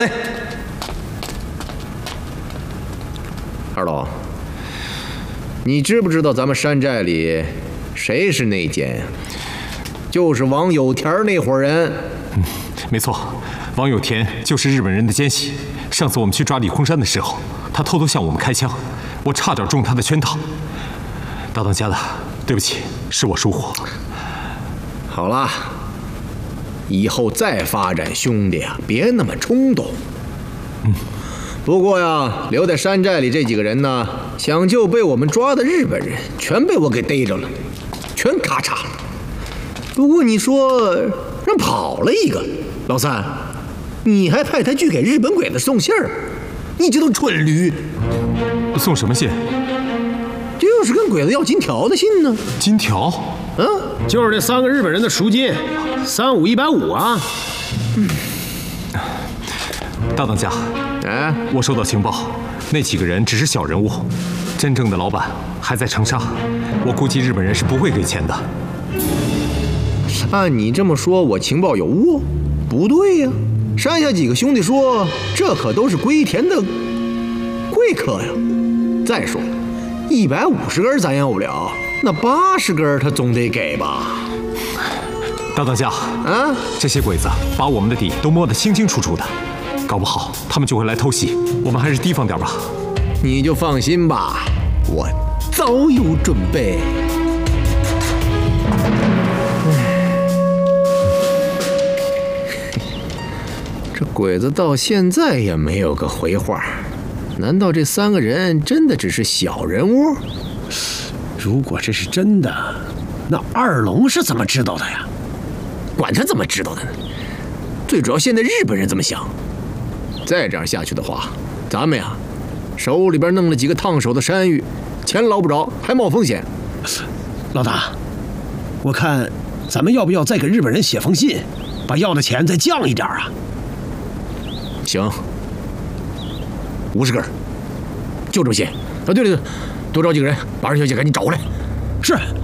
二老，你知不知道咱们山寨里谁是内奸呀？就是王有田那伙人。 没错，王有田就是日本人的奸细。上次我们去抓李空山的时候，他偷偷向我们开枪，我差点中他的圈套。大当家的，对不起，是我疏忽。 好了，以后再发展，兄弟啊，别那么冲动。不过呀，留在山寨里这几个人呢，想救被我们抓的日本人，全被我给逮着了，全咔嚓了。不过你说让跑了一个，老三，你还派他去给日本鬼子送信儿，你这都蠢驴！ 送什么信？ 就是跟鬼子要金条的信呢。 金条？ 就是那3个日本人的赎金，35、150啊。 大当家，我收到情报，那几个人只是小人物，真正的老板还在长沙。我估计日本人是不会给钱的。 按你这么说，我情报有误？不对呀，山下几个兄弟说，这可都是龟田的贵客呀。再说，150根咱要不了，那80根他总得给吧？ 大当家，这些鬼子把我们的底都摸得清清楚楚的，搞不好他们就会来偷袭，我们还是提防点吧。 你就放心吧，我早有准备。这鬼子到现在也没有个回话，难道这3个人真的只是小人物？ 如果这是真的，那二龙是怎么知道的呀？ 管他怎么知道的呢？最主要现在日本人怎么想？再这样下去的话，咱们呀，手里边弄了几个烫手的山芋，钱捞不着，还冒风险。 老大，我看咱们要不要再给日本人写封信，把要的钱再降一点啊？ 行，50根，就这么些。对了，多找几个人，把二小姐赶紧找回来。 是。